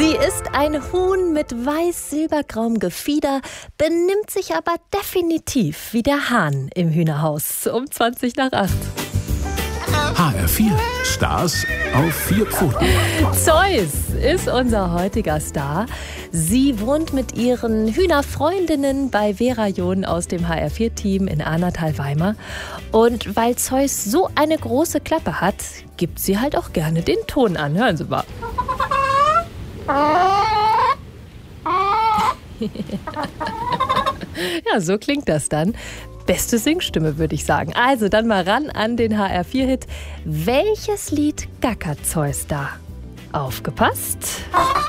Sie ist ein Huhn mit weiß-silbergrauem Gefieder, benimmt sich aber definitiv wie der Hahn im Hühnerhaus um 8:20. HR4 Stars auf 4 Pfoten. Zeus ist unser heutiger Star. Sie wohnt mit ihren Hühnerfreundinnen bei Vera John aus dem HR4-Team in Arnatal-Weimar. Und weil Zeus so eine große Klappe hat, gibt sie halt auch gerne den Ton an. Hören Sie mal. Ja, so klingt das dann. Beste Singstimme, würde ich sagen. Also dann mal ran an den HR4-Hit. Welches Lied gackert Zeus da? Aufgepasst!